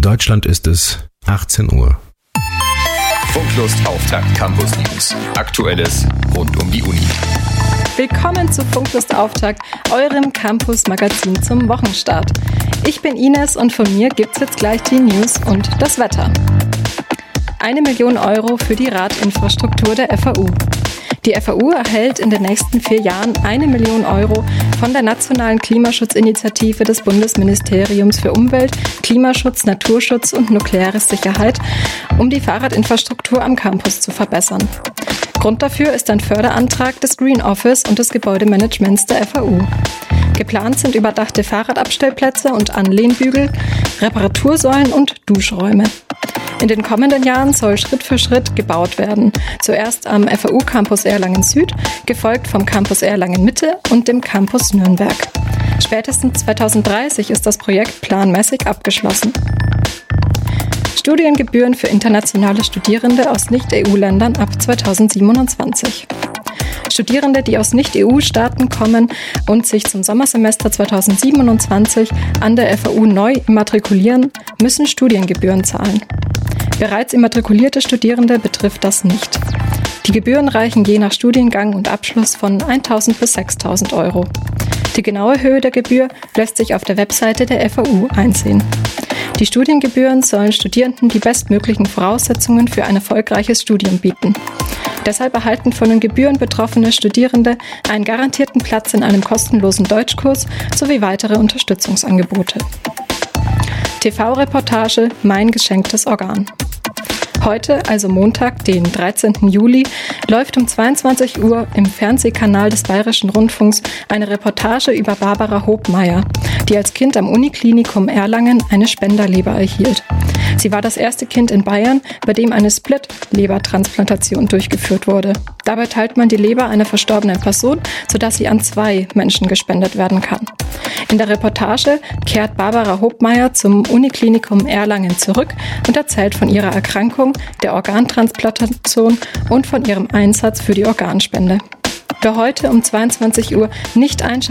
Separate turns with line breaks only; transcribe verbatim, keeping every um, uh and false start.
Deutschland ist es achtzehn Uhr.
Funklust Auftakt Campus News. Aktuelles rund um die Uni.
Willkommen zu Funklust Auftakt, eurem Campus-Magazin zum Wochenstart. Ich bin Ines und von mir gibt's jetzt gleich die News und das Wetter. Eine Million Euro für die Radinfrastruktur der F A U. Die F A U erhält in den nächsten vier Jahren eine Million Euro von der Nationalen Klimaschutzinitiative des Bundesministeriums für Umwelt, Klimaschutz, Naturschutz und nukleare Sicherheit, um die Fahrradinfrastruktur am Campus zu verbessern. Grund dafür ist ein Förderantrag des Green Office und des Gebäudemanagements der F A U. Geplant sind überdachte Fahrradabstellplätze und Anlehnbügel, Reparatursäulen und Duschräume. In den kommenden Jahren soll Schritt für Schritt gebaut werden. Zuerst am F A U-Campus Erlangen Süd, gefolgt vom Campus Erlangen Mitte und dem Campus Nürnberg. Spätestens zweitausenddreißig ist das Projekt planmäßig abgeschlossen. Studiengebühren für internationale Studierende aus Nicht-E U-Ländern ab zweitausendsiebenundzwanzig. Studierende, die aus Nicht-E U-Staaten kommen und sich zum Sommersemester zweitausendsiebenundzwanzig an der F A U neu immatrikulieren, müssen Studiengebühren zahlen. Bereits immatrikulierte Studierende betrifft das nicht. Die Gebühren reichen je nach Studiengang und Abschluss von eintausend bis sechstausend Euro. Die genaue Höhe der Gebühr lässt sich auf der Webseite der F A U einsehen. Die Studiengebühren sollen Studierenden die bestmöglichen Voraussetzungen für ein erfolgreiches Studium bieten. Deshalb erhalten von den Gebühren betroffene Studierende einen garantierten Platz in einem kostenlosen Deutschkurs sowie weitere Unterstützungsangebote. T V-Reportage Mein geschenktes Organ. Heute, also Montag, den dreizehnten Juli, läuft um zweiundzwanzig Uhr im Fernsehkanal des Bayerischen Rundfunks eine Reportage über Barbara Hobmeier, die als Kind am Uniklinikum Erlangen eine Spenderleber erhielt. Sie war das erste Kind in Bayern, bei dem eine Split-Lebertransplantation durchgeführt wurde. Dabei teilt man die Leber einer verstorbenen Person, sodass sie an zwei Menschen gespendet werden kann. In der Reportage kehrt Barbara Hobmeier zum Uniklinikum Erlangen zurück und erzählt von ihrer Erkrankung, der Organtransplantation und von ihrem Einsatz für die Organspende. Wer heute um zweiundzwanzig Uhr nicht einschaltet,